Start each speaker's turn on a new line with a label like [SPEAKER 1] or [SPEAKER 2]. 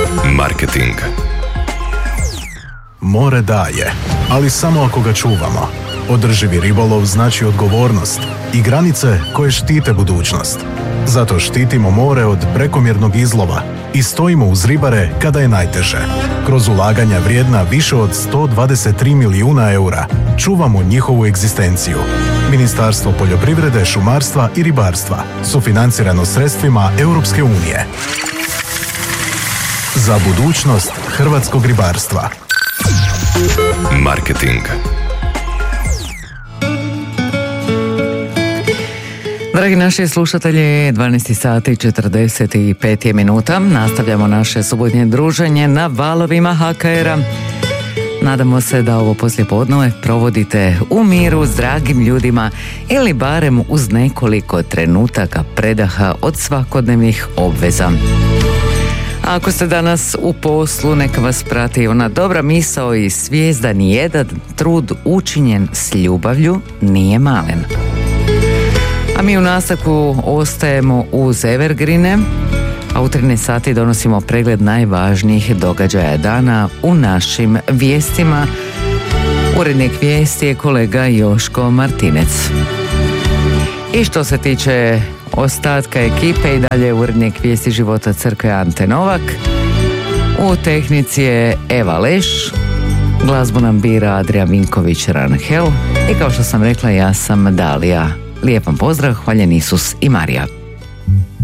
[SPEAKER 1] Marketing.
[SPEAKER 2] More daje, ali samo ako ga čuvamo. Održivi ribolov znači odgovornost i granice koje štite budućnost. Zato štitimo more od prekomjernog izlova i stojimo uz ribare kada je najteže. Kroz ulaganja vrijedna više od 123 milijuna eura čuvamo njihovu egzistenciju. Ministarstvo poljoprivrede, šumarstva i ribarstva sufinancirano sredstvima Europske unije. Za budućnost hrvatskog ribarstva.
[SPEAKER 1] Marketing.
[SPEAKER 3] Dragi naši slušatelji, 12 sati 45 minuta. Nastavljamo naše subotnje druženje na valovima HKR-a. Nadamo se da ovo poslijepodne provodite u miru s dragim ljudima ili barem uz nekoliko trenutaka predaha od svakodnevnih obveza. A ako ste danas u poslu, neka vas prati ona dobra misao i svijest da nijedan trud učinjen s ljubavlju nije malen. A mi u nastavku ostajemo uz Evergreene, a u 13 sati donosimo pregled najvažnijih događaja dana u našim vijestima. Urednik vijesti je kolega Joško Martinec. I što se tiče ostatka ekipe, i dalje urednik vijesti života crkve Ante Novak. U tehnici je Eva Leš, glazbu nam bira Adrian Vinković-Ranhel i kao što sam rekla, ja sam Dalija. Lijep vam pozdrav, hvaljen Isus i Marija.